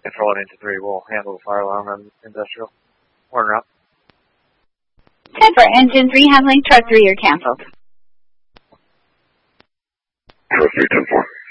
Control it into 3. We'll handle the fire alarm on industrial. Warner up. 10 for engine 3 handling. Truck 3, you're canceled. Truck 3, 10-4.